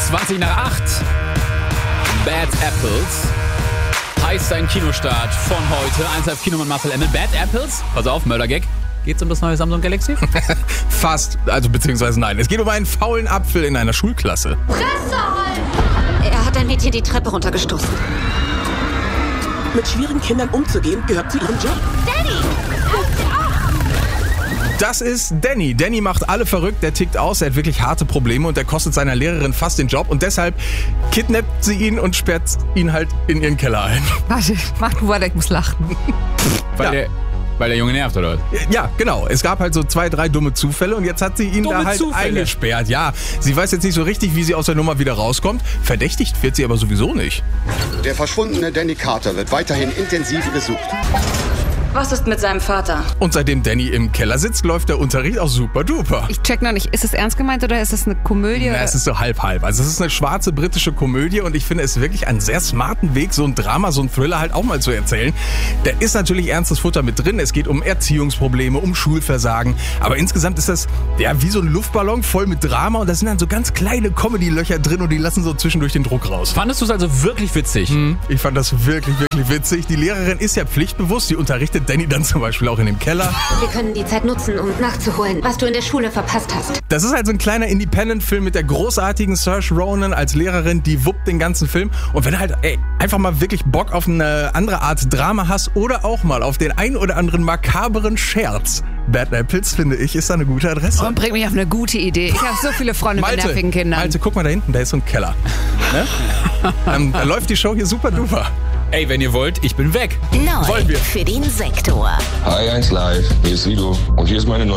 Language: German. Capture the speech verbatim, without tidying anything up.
zwanzig nach acht. Bad Apples heißt ein Kinostart von heute. eins Live Kino mit Marcel Emmel. Bad Apples, pass auf, Mördergag. Geht's um das neue Samsung Galaxy? Fast, also beziehungsweise nein. Es geht um einen faulen Apfel in einer Schulklasse. Fresse halt! Er hat ein Mädchen die Treppe runtergestoßen. Mit schwierigen Kindern umzugehen, gehört zu ihrem Job. Danny! Das ist Danny. Danny macht alle verrückt, der tickt aus, er hat wirklich harte Probleme und der kostet seiner Lehrerin fast den Job und deshalb kidnappt sie ihn und sperrt ihn halt in ihren Keller ein. Warte, mach du weiter, ich muss lachen. Weil, Ja. der, weil der Junge nervt, oder was? Ja, genau. Es gab halt so zwei, drei dumme Zufälle und jetzt hat sie ihn Dumme da halt Zufälle? eingesperrt. Ja, sie weiß jetzt nicht so richtig, wie sie aus der Nummer wieder rauskommt. Verdächtigt wird sie aber sowieso nicht. Der verschwundene Danny Carter wird weiterhin intensiv gesucht. Was ist mit seinem Vater? Und seitdem Danny im Keller sitzt, läuft der Unterricht auch super duper. Ich check noch nicht, ist es ernst gemeint oder ist es eine Komödie? Na, es ist so halb-halb. Also es ist eine schwarze britische Komödie und ich finde es wirklich einen sehr smarten Weg, so ein Drama, so ein Thriller halt auch mal zu erzählen. Da ist natürlich ernstes Futter mit drin. Es geht um Erziehungsprobleme, um Schulversagen. Aber insgesamt ist das ja wie so ein Luftballon voll mit Drama und da sind dann so ganz kleine Comedy-Löcher drin und die lassen so zwischendurch den Druck raus. Fandest du es also wirklich witzig? Hm, Ich fand das wirklich, wirklich witzig. Die Lehrerin ist ja pflichtbewusst, die unterrichtet Danny dann zum Beispiel auch in dem Keller. Wir können die Zeit nutzen, um nachzuholen, was du in der Schule verpasst hast. Das ist halt so ein kleiner Independent-Film mit der großartigen Saoirse Ronan als Lehrerin, die wuppt den ganzen Film. Und wenn du halt ey, einfach mal wirklich Bock auf eine andere Art Drama hast oder auch mal auf den ein oder anderen makaberen Scherz, Bad Apples, finde ich, ist da eine gute Adresse. Und bring mich auf eine gute Idee. Ich habe so viele Freunde mit nervigen Kindern. Malte, guck mal da hinten, da ist so ein Keller. Ne? ähm, da läuft die Show hier super duper. Ey, wenn ihr wollt, ich bin weg. Neu Wollen wir. für den Sektor. Hi eins Live, hier ist Sido und hier ist meine neue